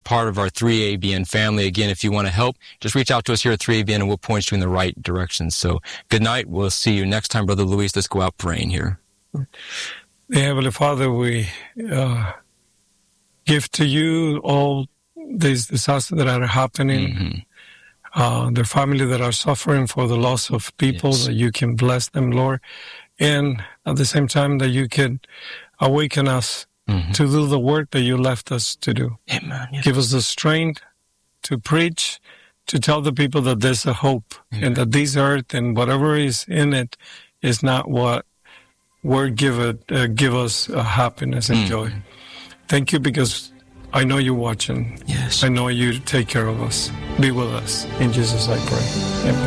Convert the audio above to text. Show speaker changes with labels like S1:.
S1: part of our 3ABN family. Again, if you want to help, just reach out to us here at 3ABN and we'll point you in the right direction. So good night. We'll see you next time, Brother Luis. Let's go out praying here.
S2: Heavenly Father, we give to you all these disasters that are happening, their family that are suffering for the loss of people, that you can bless them, Lord. And at the same time that you can awaken us to do the work that you left us to do.
S1: Amen. Yes.
S2: Give us the strength to preach, to tell the people that there's a hope, and that this earth and whatever is in it is not what word give us happiness and joy. Thank you, because I know you're watching.
S1: Yes.
S2: I know you take care of us. Be with us. In Jesus I pray. Amen.